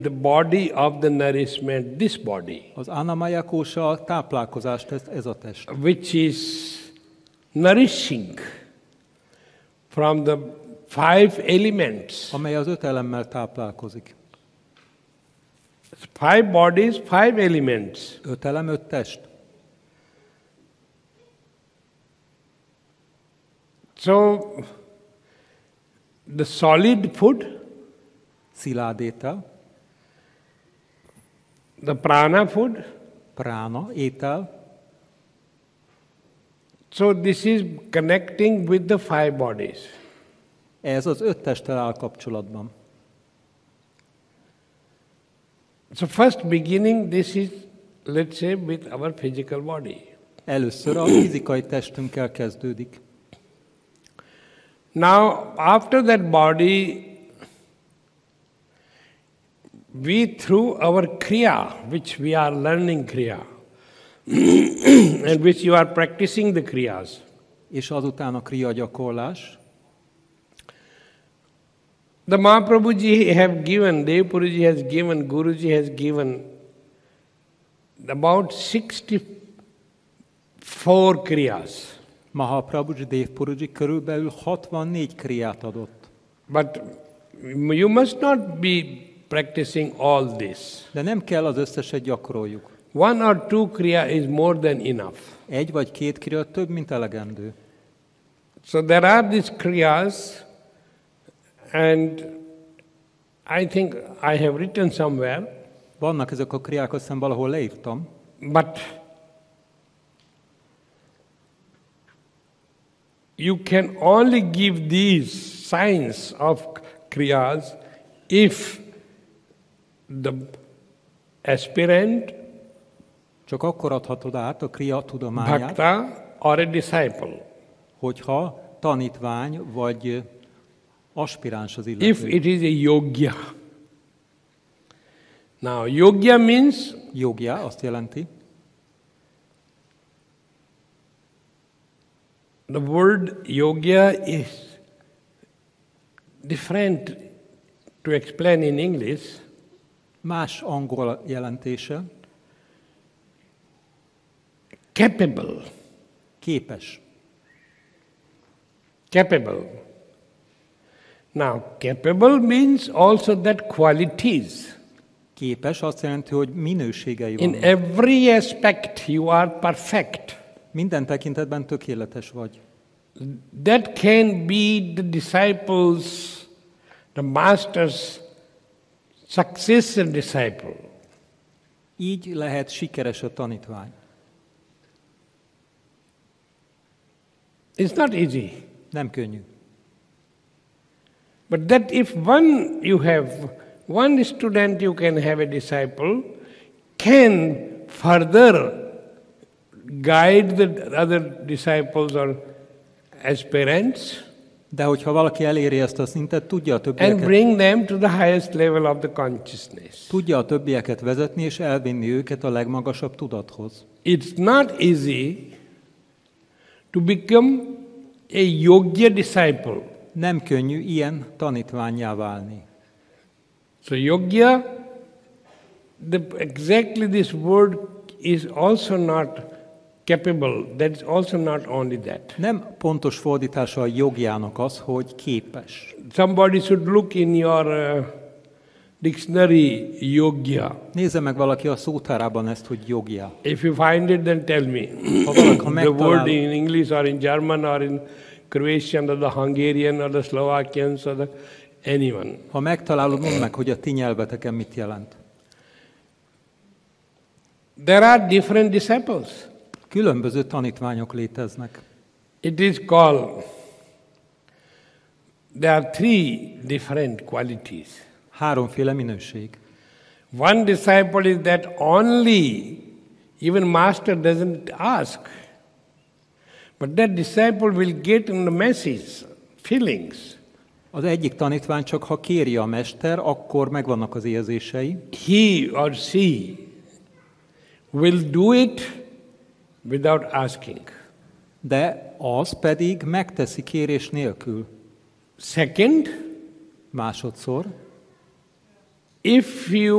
the body of the nourishment, this body, Az Annamaya Kósa a táplálkozást, ez a test, which is nourishing from the 5 elements. amely az 5 elemmel táplálkozik. 5 bodies, 5 elements. 5 elem, 5 test. So, the solid food, Szilárd étel, the prana food. prána, étel. So, this is connecting with the 5 bodies. Ez az 5 testtel áll kapcsolatban. So, first beginning, this is, let's say, with our physical body. Először a fizikai testünkkel kezdődik. Now, after that body, we through our kriya, which we are learning kriya, and which you are practicing the kriyas. És azután a kriya gyakorlás. The Mahaprabhuji have given, Dev Puruji has given, Guruji has given about 64 kriyas. Mahaprabhuji, Dev Puruji körülbelül 64 kriyát adott. But you must not be practicing all this. De nem kell az összeset gyakoroljuk. 1 or 2 kriya is more than enough. 1 vagy 2 kriya több, mint elegendő. So there are these kriyas, and I think I have written somewhere, Vannak ezek a kriák, azt hiszem valahol leírtam, but you can only give these signs of kriyas if the aspirant, csak akkor adhatod át a kriya tudományát, bhakta, or a disciple. hogyha tanítvány vagy aspiráns az If illető. it is a yogya. Now, yogya means Jogja azt jelenti, the word yogya is different to explain in English. más angol jelentése, Capable. képes. Capable. Now, capable means also that qualities. Képes azt jelenti, hogy minőségei In vannak. every aspect you are perfect. Minden tekintetben tökéletes vagy. That can be the disciples, the master's successor disciple. Így lehet sikeres a tanítvány. It's not easy. Nem könnyű. But that if one student you can have a disciple, can further guide the other disciples or aspirants De hogyha valaki eléri ezt a szintet, and bring them to the highest level of the consciousness. tudja a többieket vezetni és elvinni őket a legmagasabb tudathoz. It's not easy to become a yogya disciple. Nem könnyű ilyen tanítvánnyá válni. So yogya, exactly this word is also not capable. That is also not only that. Nem pontos fordítása a jogjának az, hogy képes. Somebody should look in your dictionary yogya. Nézze meg valaki a szótárában ezt, hogy jogja. If you find it, then tell me. Ha valaki The word megtalál, in English or in German or in Croatian or the Hungarian or the Slovakians or anyone. ha megtalálod, mondd meg, hogy a ti nyelveteken mit jelent. There are different disciples. Különböző tanítványok léteznek. It is called, there are 3 different qualities. 3 minőség. One disciple is that only, even master doesn't ask, but that disciple will get in the message, feelings. Az egyik tanítvány csak ha kéri a mester, akkor megvannak az érzései. He or she will do it without asking. De az pedig megteszi kérés nélkül. Second, Másodszor, if you